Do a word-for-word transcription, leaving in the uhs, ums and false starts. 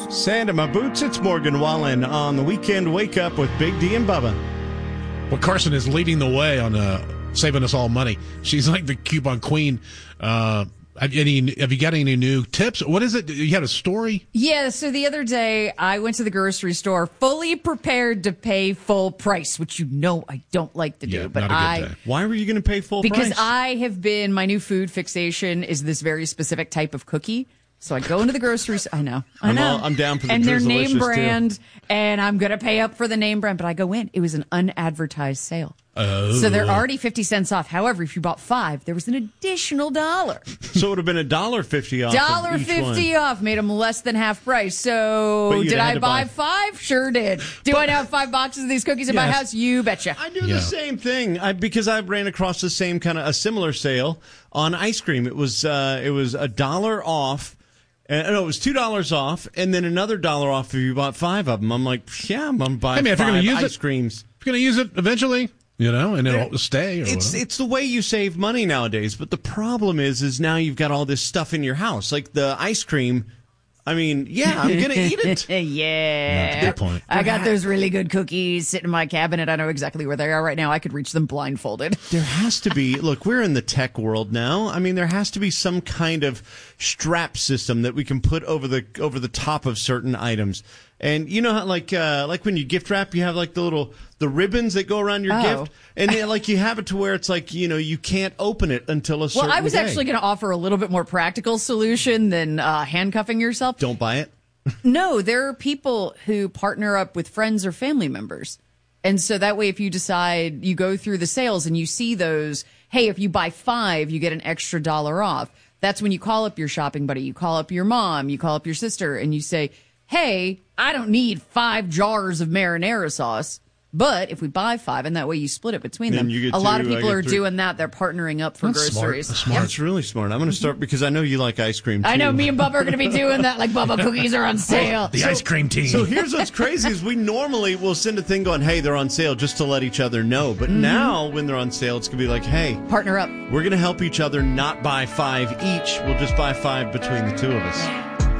Sand in my boots, it's Morgan Wallen on the Weekend Wake Up with Big D and Bubba. Well, Carson is leading the way on uh, saving us all money. She's like the coupon queen. Uh, have, any, have you got any new tips? What is it? You had a story? Yeah, so the other day I went to the grocery store fully prepared to pay full price, which you know I don't like to do. Yeah, but not a good I day. Why were you going to pay full Because price? I have been, my new food fixation is this very specific type of cookie. So I go into the grocery store. I know. I I'm know. all- I'm down for the And their Drizzlicious, name too. brand, and I'm going to pay up for the name brand. But I go in. It was an unadvertised sale. Oh. So they're already fifty cents off. However, if you bought five, there was an additional dollar. So it would have been a dollar fifty off. Dollar of each fifty one. off, made them less than half price. But So you'd did had I to buy buy- five? Sure did. Do I now have five boxes of these cookies in my Yes. house? You betcha. I do Yeah. the same thing I, because I ran across the same kind of a similar sale on ice cream. It was uh, it was a dollar off. Uh, no, it was two dollars off, and then another dollar off if you bought five of them. I'm like, yeah, I'm gonna buy Hey, man, if you're five gonna use ice it- creams. If you're going to use it eventually, you know, and it'll stay. Or It's whatever. it's the way you save money nowadays. But the problem is, is now you've got all this stuff in your house, like the ice cream. I mean, yeah, I'm gonna eat it. yeah. That's a good point. I got those really good cookies sitting in my cabinet. I know exactly where they are right now. I could reach them blindfolded. There has to be. Look, we're in the tech world now. I mean, there has to be some kind of strap system that we can put over the over the top of certain items. And you know how, like, uh, like when you gift wrap, you have like the little the ribbons that go around your Oh. gift, and then, like you have it to where it's like you know you can't open it until a certain Well, I was day. actually going to offer a little bit more practical solution than uh, handcuffing yourself. Don't buy it. No, there are people who partner up with friends or family members. And so that way, if you decide you go through the sales and you see those, hey, if you buy five, you get an extra dollar off. That's when you call up your shopping buddy. You call up your mom, you call up your sister, and you say, hey, I don't need five jars of marinara sauce. But if we buy five, and that way you split it between Then them, you get a lot of two, I people get are three. doing that. They're partnering up for That's smart. groceries. That's smart. That's really smart. I'm going to start because I know you like ice cream. Too. I know me and Bubba are going to be doing that. Like Bubba cookies are on sale. The ice cream team. So here's what's crazy is we normally will send a thing going, hey, they're on sale just to let each other know. But now when they're on sale, it's going to be like, hey, Partner up. we're going to help each other not buy five each. We'll just buy five between the two of us.